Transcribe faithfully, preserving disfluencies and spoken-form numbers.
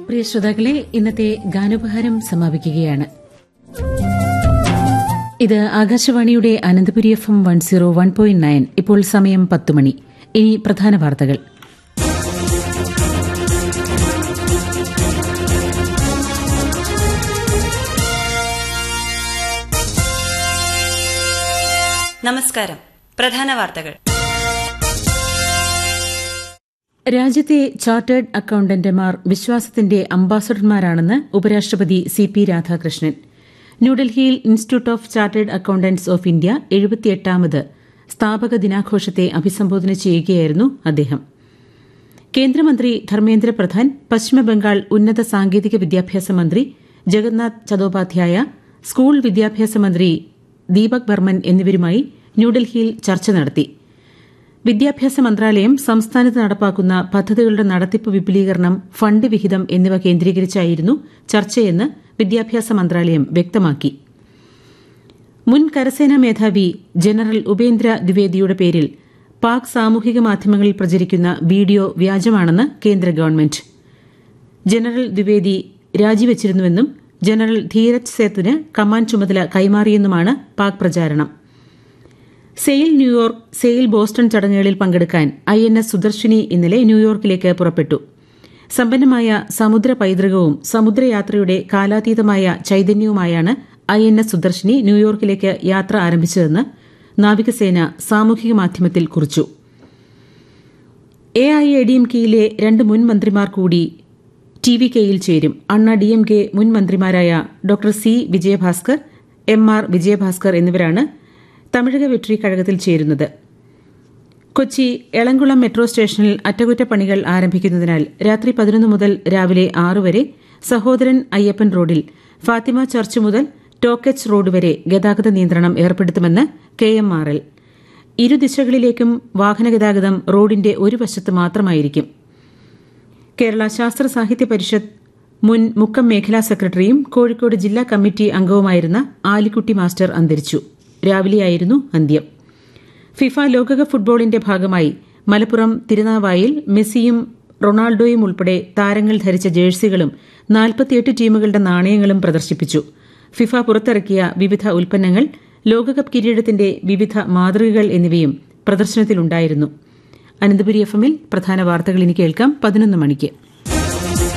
പ്രിയ ശ്രോതാക്കളെ, ഇന്നത്തെ ഗാനോപഹാരം സമാപിക്കുകയാണ്. ഇത് ആകാശവാണിയുടെ Ananthapuri F M one zero one point nine. ഇപ്പോൾ സമയം പത്ത് മണി. ഇനി പ്രധാന വാർത്തകൾ. നമസ്കാരം. പ്രധാന വാർത്തകൾ. രാജ്യത്തെ ചാർട്ടേഡ് അക്കൌണ്ടന്റുമാർ വിശ്വാസത്തിന്റെ അംബാസഡർമാരാണെന്ന് ഉപരാഷ്ട്രപതി സി പി രാധാകൃഷ്ണൻ. ന്യൂഡൽഹിയിൽ institute of chartered accountants of India എഴുപത്തിയെട്ടാമത് സ്ഥാപക ദിനാഘോഷത്തെ അഭിസംബോധന ചെയ്യുകയായിരുന്നു അദ്ദേഹം. കേന്ദ്രമന്ത്രി ധർമ്മേന്ദ്ര പ്രധാൻ, പശ്ചിമബംഗാൾ ഉന്നത സാങ്കേതിക വിദ്യാഭ്യാസ മന്ത്രി ജഗന്നാഥ് ചതോപാധ്യായ, സ്കൂൾ വിദ്യാഭ്യാസ മന്ത്രി ദീപക് ബർമൻ എന്നിവരുമായി ന്യൂഡൽഹിയിൽ ചർച്ച നടത്തി. വിദ്യാഭ്യാസ മന്ത്രാലയം സംസ്ഥാനത്ത് നടപ്പാക്കുന്ന പദ്ധതികളുടെ നടത്തിപ്പ് വിപുലീകരണം, ഫണ്ട് വിഹിതം എന്നിവ കേന്ദ്രീകരിച്ചായിരുന്നു ചർച്ചയെന്ന് വിദ്യാഭ്യാസ മന്ത്രാലയം വ്യക്തമാക്കി. മുൻ കരസേനാ മേധാവി ജനറൽ ഉപേന്ദ്ര ദ്വിവേദിയുടെ പേരിൽ പാക് സാമൂഹിക മാധ്യമങ്ങളിൽ പ്രചരിക്കുന്ന വീഡിയോ വ്യാജമാണെന്ന് കേന്ദ്ര government. General Dwivedi രാജിവച്ചിരുന്നുവെന്നും general Dheeraj സേത്തിന് command ചുമതല കൈമാറിയെന്നുമാണ് പാക് പ്രചാരണം. സെയിൽ ന്യൂയോർക്ക്, സെയിൽ ബോസ്റ്റൺ ചടങ്ങുകളിൽ പങ്കെടുക്കാൻ ഐ എൻ എസ് സുദർശിനി ഇന്നലെ ന്യൂയോർക്കിലേക്ക് പുറപ്പെട്ടു. സമ്പന്നമായ സമുദ്ര പൈതൃകവും സമുദ്രയാത്രയുടെ കാലാതീതമായ ചൈതന്യവുമായാണ് ഐ എൻ എസ് സുദർശിനി ന്യൂയോർക്കിലേക്ക് യാത്ര ആരംഭിച്ചതെന്ന് നാവികസേന സാമൂഹിക മാധ്യമത്തിൽ കുറിച്ചു. A I A D M കെയിലെ രണ്ട് മുൻ മന്ത്രിമാർ കൂടി ടി വി കെയിൽ ചേരും. അണ്ണ ഡി എം കെ മുൻ മന്ത്രിമാരായ doctor C Vijayabhaskar, M R Vijayabhaskar എന്നിവരാണ് തമിഴക വെട്രി കഴകത്തിൽ ചേരുന്നത്. കൊച്ചി എളംകുളം മെട്രോ സ്റ്റേഷനിൽ അറ്റകുറ്റപ്പണികൾ ആരംഭിക്കുന്നതിനാൽ രാത്രി പതിനൊന്ന് മുതൽ രാവിലെ ആറ് വരെ സഹോദരൻ അയ്യപ്പൻ റോഡിൽ ഫാത്തിമ ചർച്ച് മുതൽ ടോക്കച്ച് റോഡ് വരെ ഗതാഗത നിയന്ത്രണം ഏർപ്പെടുത്തുമെന്ന് കെ എം ആർ എൽ. ഇരുദിശകളിലേക്കും വാഹനഗതാഗതം റോഡിന്റെ ഒരു വശത്ത് മാത്രമായിരിക്കും. കേരള ശാസ്ത്ര സാഹിത്യ പരിഷത്ത് മുൻ മുക്കം മേഖലാ സെക്രട്ടറിയും കോഴിക്കോട് ജില്ലാ കമ്മിറ്റി അംഗവുമായിരുന്ന ആലിക്കുട്ടി മാസ്റ്റർ അന്തരിച്ചു. രാവിലെയായിരുന്നു അന്ത്യം. ഫിഫ ലോകകപ്പ് ഫുട്ബോളിന്റെ ഭാഗമായി മലപ്പുറം തിരുനാവായിൽ മെസ്സിയും റൊണാൾഡോയും ഉൾപ്പെടെ താരങ്ങൾ ധരിച്ച ജേഴ്സികളും നാൽപ്പത്തിയെട്ട് ടീമുകളുടെ നാണയങ്ങളും പ്രദർശിപ്പിച്ചു. ഫിഫ പുറത്തിറക്കിയ വിവിധ ഉൽപ്പന്നങ്ങൾ, ലോകകപ്പ് കിരീടത്തിന്റെ വിവിധ മാതൃകകൾ എന്നിവയും പ്രദർശനത്തിലുണ്ടായിരുന്നു. അനന്തപുരി എഫ് എമ്മിൽ പ്രധാന വാർത്തകൾ ഇനി കേൾക്കാം പതിനൊന്ന് മണിക്ക്.